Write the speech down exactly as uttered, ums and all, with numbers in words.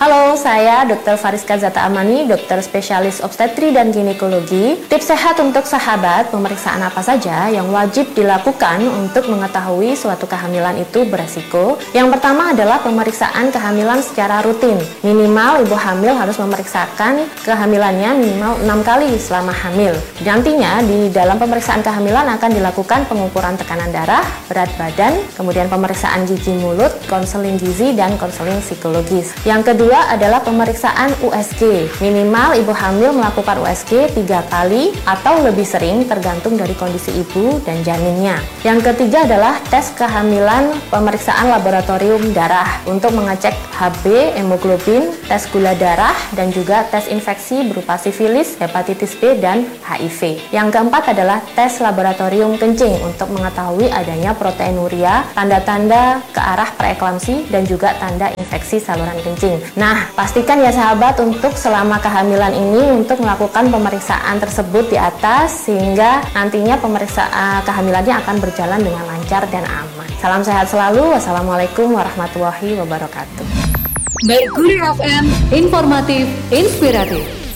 Halo, saya dokter Fariska Zata Amani, dokter spesialis obstetri dan ginekologi. Tips sehat untuk sahabat, pemeriksaan apa saja yang wajib dilakukan untuk mengetahui suatu kehamilan itu beresiko? Yang pertama adalah pemeriksaan kehamilan secara rutin. Minimal ibu hamil harus memeriksakan kehamilannya minimal enam kali selama hamil. Nantinya di dalam pemeriksaan kehamilan akan dilakukan pengukuran tekanan darah, berat badan, kemudian pemeriksaan gigi mulut, konseling gizi, dan konseling psikologis. Yang kedua Kedua adalah pemeriksaan U S G. Minimal ibu hamil melakukan U S G tiga kali atau lebih sering tergantung dari kondisi ibu dan janinnya. Yang ketiga adalah tes kehamilan pemeriksaan laboratorium darah untuk mengecek H B, hemoglobin, tes gula darah, dan juga tes infeksi berupa sifilis, hepatitis B, dan H I V. Yang keempat adalah tes laboratorium kencing untuk mengetahui adanya proteinuria, tanda-tanda ke arah preeklamsi, dan juga tanda infeksi saluran kencing. Nah, pastikan ya sahabat untuk selama kehamilan ini untuk melakukan pemeriksaan tersebut di atas sehingga nantinya pemeriksaan kehamilannya akan berjalan dengan lancar dan aman. Salam sehat selalu. Wassalamualaikum warahmatullahi wabarakatuh. Mercury F M, informatif, inspiratif.